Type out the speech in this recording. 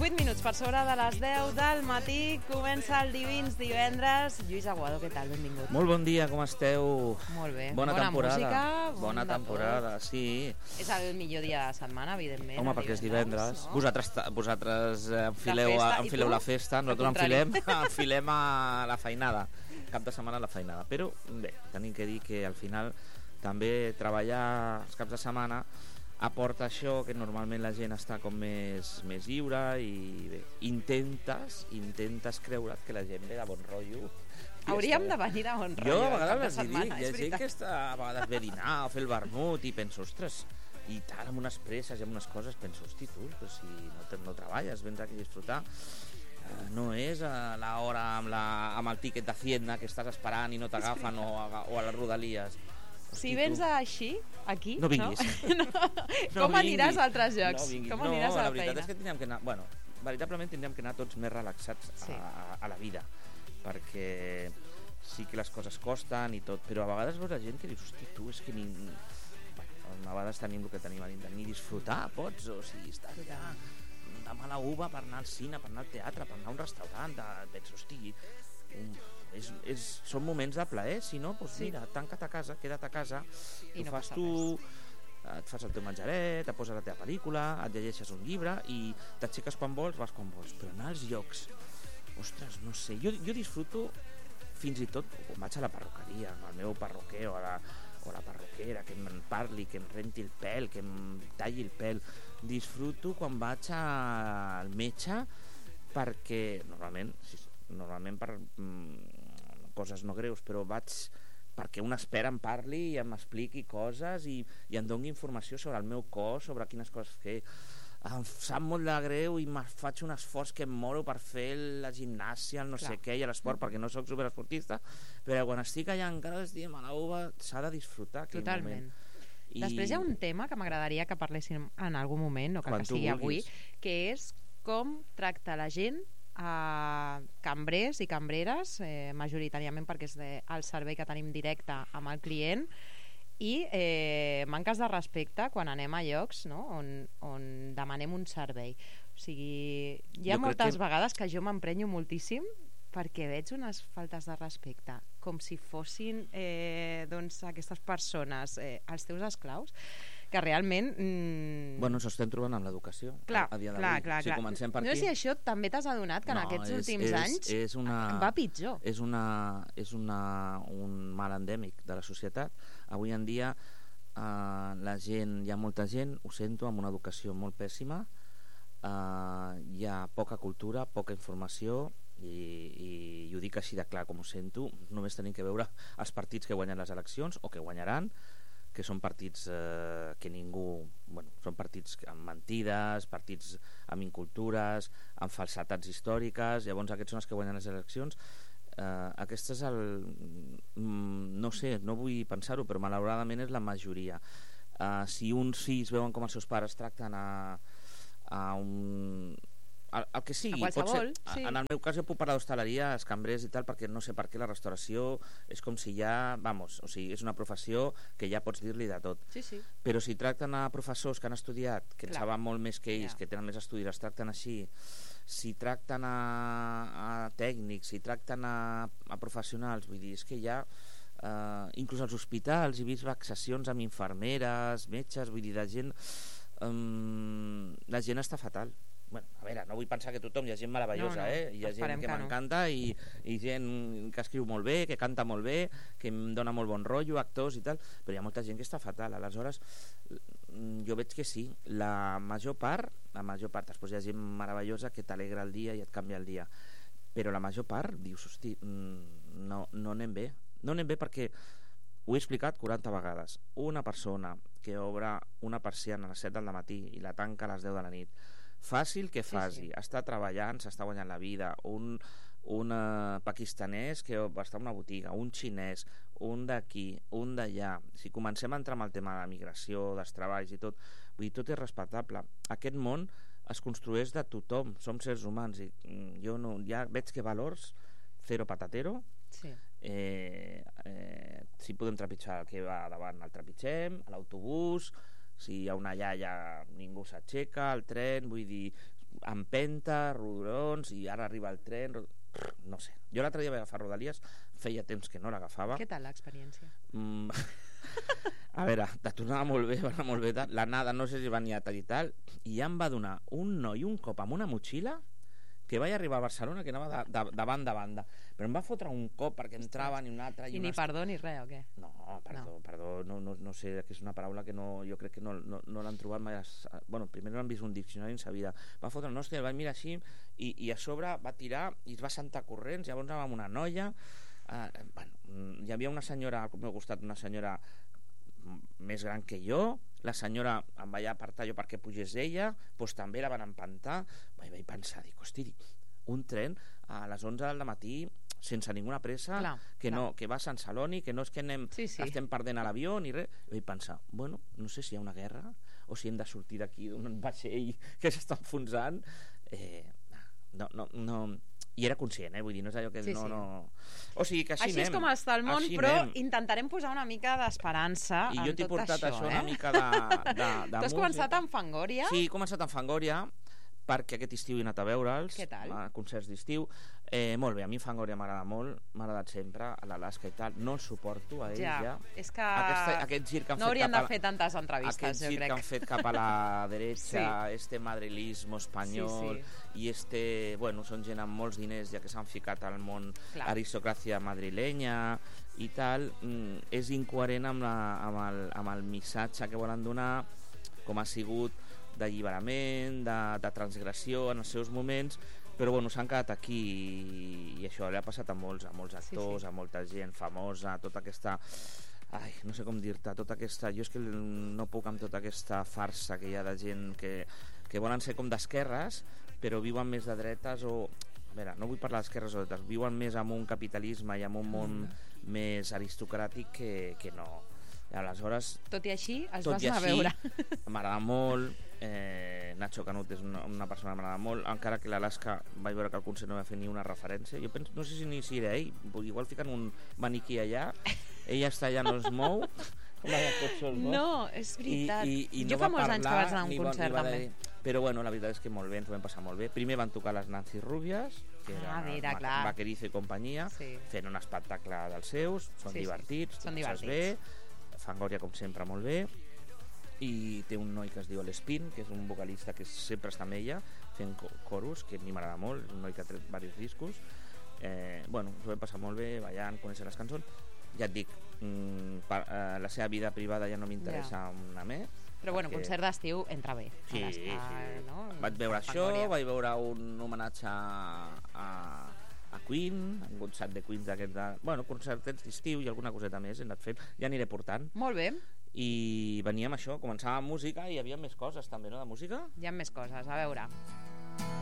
8 minuts per sobre de les 10 del matí. Comença el Divins Divendres. Lluís Aguado, què tal? Benvingut. Molt bon dia, com esteu? Molt bé. Bona temporada. Música, bona temporada, sí. És el millor dia de la setmana, evidentment. Home, perquè és divendres. No? Vosaltres enfileu la festa, nosaltres enfilem a la feinada. Cap de setmana a la feinada. Però, bé, tenim que dir que al final també treballar els caps de setmana aporta això, que normalment la gent està com més lliure i bé, intentes creure't que la gent ve de bon rotllo. Hauríem de venir de bon rotllo. Jo a vegades els dic, hi ha gent que està a vegades ve a dinar o fer el vermut i penso, ostres, i tal, amb unes presses i amb unes coses, penso, hosti, tu, però si no treballes, vens aquí a disfrutar. No és a l'hora amb el tíquet d'Hacienda que estàs esperant i no t'agafen o a les rodalies. Hosti, si vens així, aquí, no vinguis. No? Com aniràs a altres llocs? No, la veritat és que tindríem que anar... Bueno, veritablement tindríem que anar tots més relaxats a la vida, perquè sí que les coses costen i tot, però a vegades veus la gent que dius, hosti, tu, és que ni... Bueno, a vegades tenim el que tenim a dintre, ni disfrutar pots, o sigui, estàs allà de mala uva per anar al cine, per anar al teatre, per anar a un restaurant, penso, hosti... són moments de plaer, si no, doncs mira, tanca't a casa, queda't a casa, t'ho fas tu, et fas el teu menjaret, et poses la teva pel·lícula, et llegeixes un llibre i t'aixeques quan vols, vas quan vols, però anar als llocs, ostres, no sé, jo disfruto fins i tot quan vaig a la perruqueria, amb el meu perruquer o la perruquera, que em parli, que em renti el pèl, que em talli el pèl, disfruto quan vaig al metge perquè normalment per coses no greus, però vaig perquè una espera em parli i em expliqui coses i em doni informació sobre el meu cos, sobre quines coses fer. Em sap molt de greu i faig un esforç que em moro per fer la gimnàsia, el no sé què, i l'esport, perquè no sóc superesportista, però quan estic allà encara estic a la uva, s'ha de disfrutar aquell moment. Després hi ha un tema que m'agradaria que parléssim en algun moment, no cal que sigui avui, que és com tracta la gent a cambrers i cambreres, majoritàriament perquè és el servei que tenim directe amb el client, i manques de respecte quan anem a llocs, no? on demanem un servei. O sigui, hi ha moltes vegades que jo m'emprenyo moltíssim perquè veig unes faltes de respecte, com si fossin doncs aquestes persones els teus esclaus, que realment... Bueno, això estem trobant amb l'educació a dia d'avui. Clar. Si comencem per aquí... No sé si això també t'has adonat que en aquests últims anys va pitjor. És un mal endèmic de la societat. Avui en dia la gent, hi ha molta gent, ho sento, amb una educació molt pèssima, hi ha poca cultura, poca informació, i ho dic així de clar com ho sento. Només tenim que veure els partits que guanyen les eleccions o que guanyaran, que són partits que ningú... Bueno, són partits amb mentides, partits amb incultures, amb falsetats històriques. Llavors aquests són els que guanyen les eleccions. Aquest és el... No sé, no vull pensar-ho, però malauradament és la majoria. Si uns fills veuen com els seus pares tracten a un... el que sigui, pot ser, en el meu cas jo puc parlar d'hostaleria, els cambrers i tal, perquè no sé per què la restauració és com si ja, o sigui, és una professió que ja pots dir-li de tot. Però si tracten a professors que han estudiat, que en saben molt més que ells, que tenen més estudis, els tracten així, si tracten a tècnics, si tracten a professionals, vull dir, és que ja inclús als hospitals he vist vexacions amb infermeres, metges, vull dir, la gent està fatal. Bueno, a veure, no vull pensar que tothom, hi ha gent meravellosa, hi ha gent que m'encanta i gent que escriu molt bé, que canta molt bé, que em dona molt bon rotllo, actors i tal, però hi ha molta gent que està fatal. Aleshores, jo veig que sí, la major part, després hi ha gent meravellosa que t'alegra el dia i et canvia el dia, però la major part dius, hosti, no anem bé. No anem bé perquè ho he explicat 40 vegades. Una persona que obre una persiana a les 7 del matí i la tanca a les 10 de la nit, fàcil que faci, està treballant, s'està guanyant la vida, un pakistanès que està en una botiga, un xinès, un d'aquí, un d'allà. Si comencem a entrar amb el tema de la migració, dels treballs i tot, vull dir, tot és respectable. Aquest món es construeix de tothom, som sers humans i jo no, ja veig que valors cero patatero. Si podem trepitjar el que va davant el trepitgem, a l'autobús, si hi ha una iaia ningú s'aixeca, el tren, vull dir, empenta, rodons, i ara arriba el tren, no sé. Jo l'altre dia vaig agafar Rodalies, feia temps que no l'agafava. Què tal l'experiència? A veure, de tornava molt bé, va anar molt bé, l'anada no sé si va ni a tal i tal, i ja em va donar un noi un cop amb una motxilla que vaig arribar a Barcelona, que anava de banda a banda, però em va fotre un cop perquè entrava ni un altre... I ni perdó ni res, o què? No, perdó, no sé, que és una paraula que jo crec que no l'han trobat mai. Bueno, primer no han vist un diccionari en sa vida. Va fotre un nostre, el va mirar així i a sobre va tirar i es va sentar corrents, llavors anava amb una noia. Hi havia una senyora al meu costat, una senyora més gran que jo, la senyora em vaig apartar jo perquè pugés ella, doncs també la van empantar. Vaig pensar, hosti, un tren a les 11 del matí sense ninguna pressa, que va a Sant Celoni, que no és que estem perdent a l'avió ni res. Vaig pensar, bueno, no sé si hi ha una guerra o si hem de sortir d'aquí d'un vaixell que s'està enfonsant. No, i era conscient, vull dir, no és allò que no... O sigui que així és com està el món, però intentarem posar una mica d'esperança en tot això. I jo t'he portat això, una mica de música. Tu has començat amb Fangoria? Sí, he començat amb Fangoria, perquè aquest estiu he anat a veure'ls, a concerts d'estiu. Molt bé, a mi Fangoria m'agrada molt, m'ha agradat sempre, a l'Alaska i tal, no el suporto a ells ja. És que aquest gir que han no haurien de fer tantes entrevistes, jo crec. Aquest gir que han fet cap a la derecha, este madrilismo espanyol, i bueno, són gent amb molts diners ja que s'han ficat al món aristocràcia madrilenya i tal, és incoherent amb el missatge que volen donar, com ha sigut d'alliberament, de transgressió en els seus moments, però bueno, s'han quedat aquí i això li ha passat a molts actors, a molta gent famosa, tota aquesta... no sé com dir-te, tota aquesta... Jo és que no puc amb tota aquesta farsa que hi ha de gent que volen ser com d'esquerres, però viuen més de dretes o... A veure, no vull parlar d'esquerres o de dretes, viuen més amb un capitalisme i amb un món més aristocràtic que no. I aleshores... Tot i així, els vas anar a veure. M'agrada molt, Nacho Canut és una persona que m'agrada molt, encara que l'Alaska vaig veure que el concert no va fer ni una referència. Jo penso, no sé si ni si era ell, igual fiquen un maniquí allà, ella està allà, no es mou, no, és veritat. Jo fa molts anys que vaig anar a un concert també. Però bueno, la veritat és que molt bé, ens ho vam passar molt bé. Primer van tocar les Nancy Rubias, que era Vaquerizo i companyia, fent un espectacle dels seus, són divertits, bé. Fangoria com sempre molt bé, i té un noi que es diu l'Espín, que és un vocalista que sempre està amb ella fent coros, que a mi m'agrada molt, és un noi que ha tret diversos discos. Bueno, ens ho vam passar molt bé, ballant, conèixer les cançons. Ja et dic, la seva vida privada ja no m'interessa una més. Però bueno, concert d'estiu entra bé. Sí. Vaig veure això, vaig veure un homenatge a Queen, un concert de Queen d'aquest... Bueno, concertets d'estiu i alguna coseta més he anat fent, ja aniré portant. Molt bé. I veníem això, començava amb música i hi havia més coses també, no, de música? Hi ha més coses, a veure.